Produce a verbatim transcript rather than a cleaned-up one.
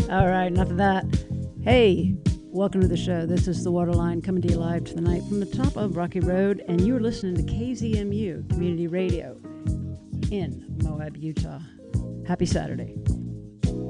All right, enough of that. Hey, welcome to the show. This is The Waterline coming to you live tonight from the top of Rocky Road, and you're listening to K Z M U Community Radio in Moab, Utah. Happy Saturday.